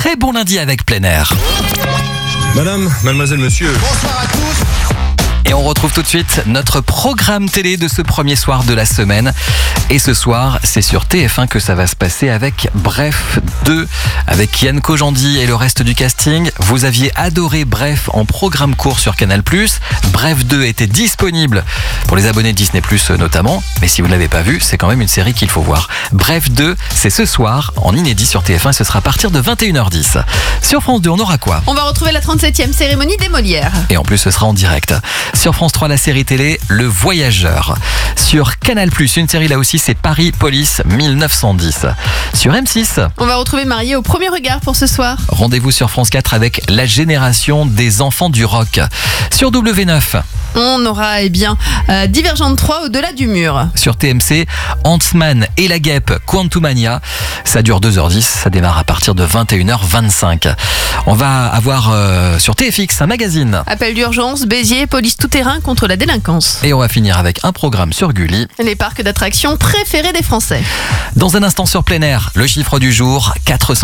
très bon lundi avec plein air. Madame, mademoiselle, monsieur. Bonsoir à tous. Et on retrouve tout de suite notre programme télé de ce premier soir de la semaine. Et ce soir, c'est sur TF1 que ça va se passer avec Bref 2, avec Yann Kojandi et le reste du casting. Vous aviez adoré Bref en programme court sur Canal+. Bref 2 était disponible pour les abonnés de Disney+, notamment. Mais si vous ne l'avez pas vu, c'est quand même une série qu'il faut voir. Bref 2, c'est ce soir, en inédit sur TF1, ce sera à partir de 21h10. Sur France 2, on aura quoi ? On va retrouver la 37e cérémonie des Molières. Et en plus, ce sera en direct. Sur France 3, la série télé Le Voyageur. Sur Canal+, une série là aussi, c'est Paris Police 1910. Sur M6, On va retrouver Marié au premier regard pour ce soir. rendez-vous sur France 4 avec La génération des enfants du rock. Sur W9, On aura Divergente 3 au-delà du mur. sur TMC, Ant-Man et la guêpe Quantumania. Ça dure 2h10, ça démarre à partir de 21h25. On va avoir sur TFX un magazine. Appel d'urgence, Béziers, police tout-terrain contre la délinquance. Et on va finir avec un programme sur Gulli. Les parcs d'attractions préférés des Français. Dans un instant sur plein air, le chiffre du jour,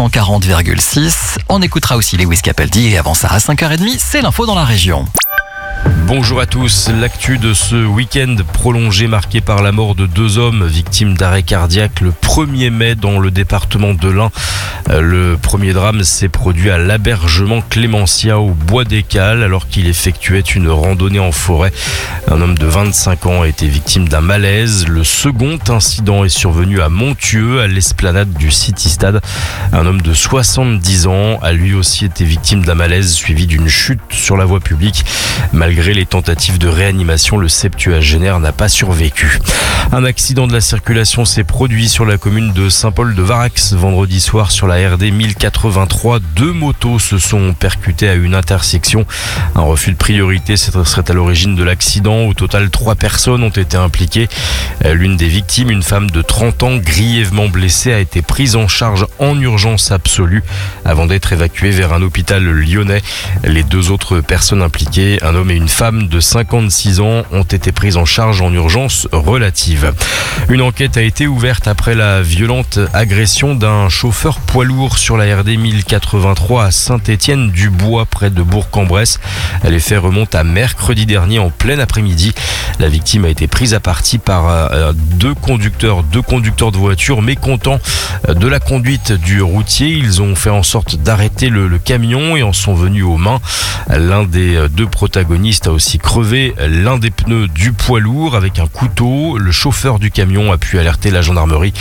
440,6. On écoutera aussi Lewis Capaldi et avant ça à 5h30, c'est l'info dans la région. Bonjour à tous. L'actu de ce week-end prolongé marqué par la mort de 2 hommes victimes d'arrêt cardiaque le 1er mai dans le département de l'Ain. Le premier drame s'est produit à l'Abergement Clémentia au Bois des Cales alors qu'il effectuait une randonnée en forêt. Un homme de 25 ans a été victime d'un malaise. Le second incident est survenu à Montieux, à l'esplanade du City Stade. Un homme de 70 ans a lui aussi été victime d'un malaise suivi d'une chute sur la voie publique. Malgré les tentatives de réanimation, le septuagénaire n'a pas survécu. Un accident de la circulation s'est produit sur la commune de Saint-Paul-de-Varax vendredi soir sur la RD 1083. 2 motos se sont percutées à une intersection. Un refus de priorité serait à l'origine de l'accident. Au total, 3 personnes ont été impliquées. L'une des victimes, une femme de 30 ans grièvement blessée, a été prise en charge en urgence absolue avant d'être évacuée vers un hôpital lyonnais. Les 2 autres personnes impliquées, un homme et une femme de 56 ans, ont été prises en charge en urgence relative. Une enquête a été ouverte après la violente agression d'un chauffeur poids lourd sur la RD 1083 à Saint-Étienne-du-Bois près de Bourg-en-Bresse. Les faits remontent à mercredi dernier en plein après-midi. La victime a été prise à partie par deux conducteurs de voiture mécontents de la conduite du routier. Ils ont fait en sorte d'arrêter le camion et en sont venus aux mains. L'un des 2 protagonistes a aussi crevé l'un des pneus du poids lourd avec un couteau. Le chauffeur du camion a pu alerter la gendarmerie,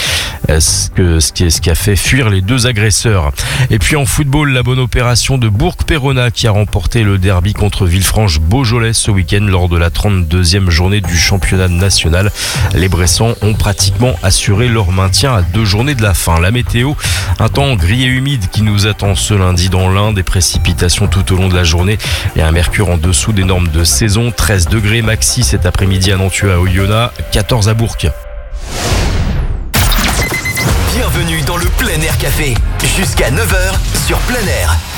ce qui a fait fuir les 2 agresseurs. Et puis en football, la bonne opération de Bourg-Péronat qui a remporté le derby contre Villefranche-Beaujolais ce week-end lors de la 32e journée du championnat national. Les Bressans ont pratiquement assuré leur maintien à 2 journées de la fin. La météo, un temps gris et humide qui nous attend ce lundi dans l'Ain, des précipitations tout au long de la journée et un mercure en dessous des normes de saison. 13 degrés maxi cet après-midi à Nantua à Oyonnax, 14 à Bourg. Bienvenue dans le Plein Air Café. Jusqu'à 9h sur Plein Air.